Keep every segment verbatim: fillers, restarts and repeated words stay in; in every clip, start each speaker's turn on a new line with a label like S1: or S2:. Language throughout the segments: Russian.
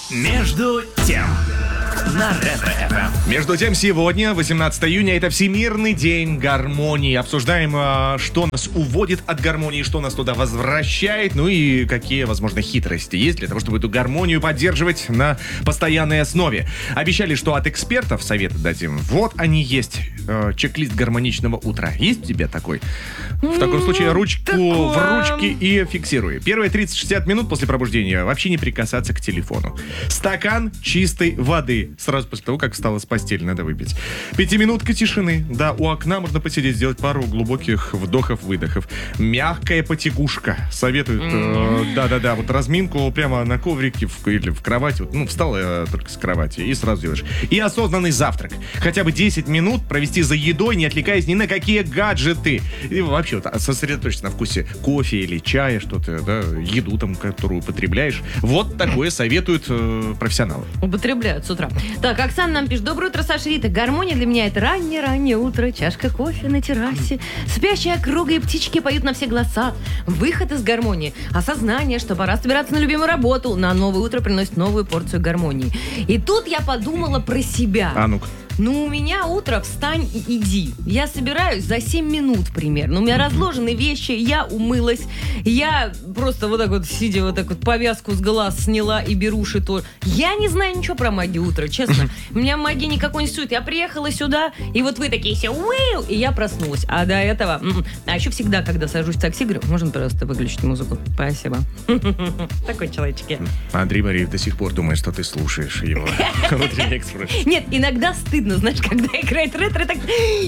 S1: Между тем на Ретро-эф эм.
S2: Между тем, сегодня, восемнадцатого июня, это Всемирный день гармонии. Обсуждаем, что нас уводит от гармонии, что нас туда возвращает, ну и какие, возможно, хитрости есть для того, чтобы эту гармонию поддерживать на постоянной основе. Обещали, что от экспертов советы дадим. Вот они есть. Чек-лист гармоничного утра. Есть у тебя такой? В таком случае ручку
S3: Такое...
S2: в ручки и фиксируй. Первые тридцать-шестьдесят минут после пробуждения вообще не прикасаться к телефону. Стакан чистой воды. Сразу после того, как встала с постели, надо выпить. Пятиминутка тишины. Да, у окна можно посидеть, сделать пару глубоких вдохов-выдохов. Мягкая потекушка. Советуют, mm-hmm. э, да-да-да, вот разминку прямо на коврике в, или в кровати. Вот, ну, встала я только с кровати и сразу делаешь. И осознанный завтрак. Хотя бы десять минут провести за едой, не отвлекаясь ни на какие гаджеты. И вообще вот сосредоточиться на вкусе кофе или чая, что-то, да, еду там, которую употребляешь. Вот такое советуют э, профессионалы.
S3: Употребляют с утра. Так, Оксана нам пишет. Доброе утро, Саша, Рита. Гармония для меня это раннее-раннее утро, чашка кофе на террасе, спящие округлые птички поют на все голоса. Выход из гармонии. Осознание, что пора собираться на любимую работу. На новое утро приносит новую порцию гармонии. И тут я подумала про себя.
S2: А ну-ка.
S3: Ну, у меня утро встань и иди. Я собираюсь за семь минут примерно. У меня разложены вещи, я умылась. Я просто вот так вот, сидя вот так вот, повязку с глаз сняла и беру шито. Я не знаю ничего про магию утра, честно. У меня магии никакой не существует. Я приехала сюда, и вот вы такие все, уэу, и я проснулась. А до этого... А еще всегда, когда сажусь в такси, говорю, можно, пожалуйста, выключить музыку? Спасибо. Такой человечек я.
S2: Андрей Мариев до сих пор думает, что ты слушаешь его. Внутренний экспресс.
S3: Нет, иногда стыдно, знаешь, когда играет ретро, так...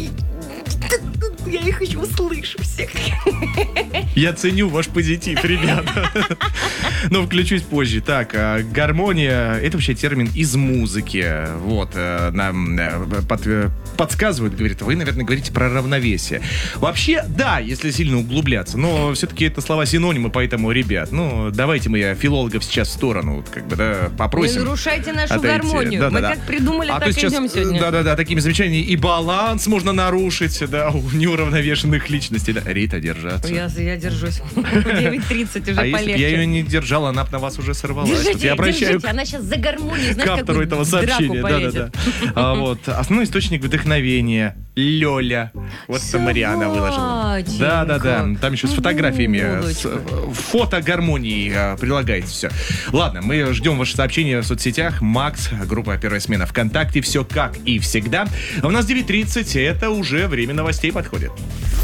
S3: Я их еще услышу всех.
S2: Я ценю ваш позитив, ребята. Но включусь позже. Так, гармония — это вообще термин из музыки. Вот, нам под, подсказывают, говорит, вы, наверное, говорите про равновесие. Вообще, да, если сильно углубляться, но все-таки это слова-синонимы, поэтому, ребят, ну, давайте мы филологов сейчас в сторону, вот, как бы, да, попросим.
S3: Не нарушайте нашу
S2: отойти.
S3: гармонию.
S2: Да,
S3: мы
S2: да,
S3: как
S2: да.
S3: придумали,
S2: а
S3: так и идем сегодня.
S2: Да-да-да, такими замечаниями и баланс можно нарушить, да, у неуравновешенных личностей. Да. Рита, держаться.
S3: Я, я держусь. девять тридцать уже
S2: а
S3: полегче.
S2: А если бы я ее не держала, она бы на вас уже сорвалась.
S3: Держите,
S2: вот я обращаю
S3: держите. Она сейчас за гармонию, знаешь,
S2: к автору этого сообщения. Да, да, да. А, вот. Основной источник вдохновения — Лёля. Вот это Мариана выложила. Да, да, да. Там еще с фотографиями, с фото гармонии а, прилагается все. Ладно, мы ждем ваши сообщения в соцсетях. Макс, группа «Первая смена» ВКонтакте. Все как и всегда. А у нас девять тридцать, это уже время новостей подходит.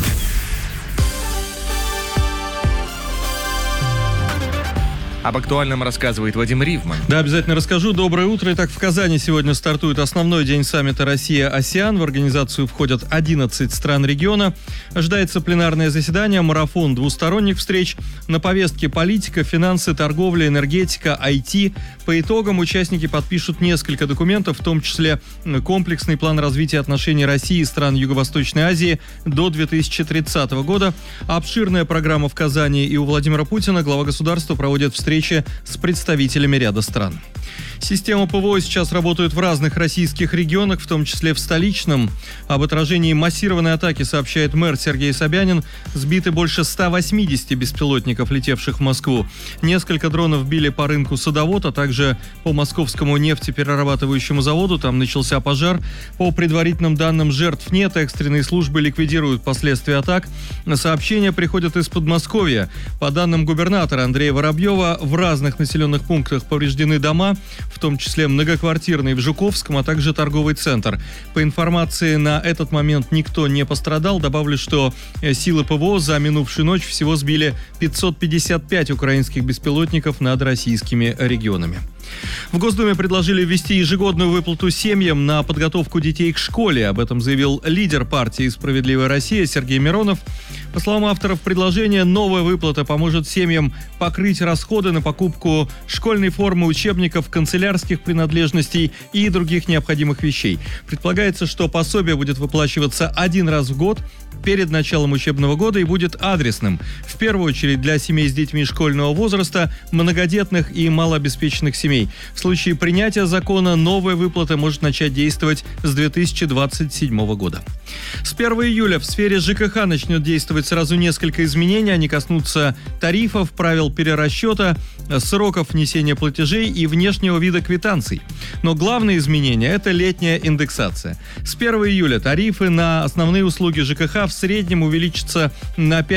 S2: Об актуальном рассказывает Вадим Ривман.
S4: Да, обязательно расскажу. Доброе утро. Итак, в Казани сегодня стартует основной день саммита «Россия-АСЕАН». В организацию входят одиннадцать стран региона. Ожидается пленарное заседание, марафон двусторонних встреч. На повестке политика, финансы, торговля, энергетика, ай ти. По итогам участники подпишут несколько документов, в том числе комплексный план развития отношений России и стран Юго-Восточной Азии до две тысячи тридцатого года. Обширная программа в Казани, и у Владимира Путина глава государства проводит встречи с представителями ряда стран. Система ПВО сейчас работает в разных российских регионах, в том числе в столичном. Об отражении массированной атаки сообщает мэр Сергей Собянин. Сбиты больше ста восьмидесяти беспилотников, летевших в Москву. Несколько дронов били по рынку Садовод, а также по московскому нефтеперерабатывающему заводу. Там начался пожар. По предварительным данным, жертв нет. Экстренные службы ликвидируют последствия атак. Сообщения приходят из Подмосковья. По данным губернатора Андрея Воробьева, в разных населенных пунктах повреждены дома, в том числе многоквартирный в Жуковском, а также торговый центр. По информации, на этот момент никто не пострадал. Добавлю, что силы ПВО за минувшую ночь всего сбили пятьсот пятьдесят пять украинских беспилотников над российскими регионами. В Госдуме предложили ввести ежегодную выплату семьям на подготовку детей к школе. Об этом заявил лидер партии «Справедливая Россия» Сергей Миронов. По словам авторов предложения, новая выплата поможет семьям покрыть расходы на покупку школьной формы, учебников, канцелярских принадлежностей и других необходимых вещей. Предполагается, что пособие будет выплачиваться один раз в год перед началом учебного года и будет адресным. В первую очередь для семей с детьми школьного возраста, многодетных и малообеспеченных семей. семей. В случае принятия закона новая выплата может начать действовать с две тысячи двадцать седьмого года. С первого июля в сфере ЖКХ начнет действовать сразу несколько изменений. Они коснутся тарифов, правил перерасчета, сроков внесения платежей и внешнего вида квитанций. Но главное изменение – это летняя индексация. С первого июля тарифы на основные услуги ЖКХ в среднем увеличатся на пять